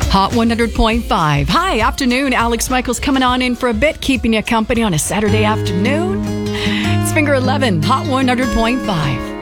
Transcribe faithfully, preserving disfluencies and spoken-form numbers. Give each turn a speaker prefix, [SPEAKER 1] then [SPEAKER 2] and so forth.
[SPEAKER 1] Hot one hundred point five. Hi, afternoon. Alex Michaels coming on in for a bit, keeping you company on a Saturday afternoon. It's Finger eleven, Hot one hundred point five.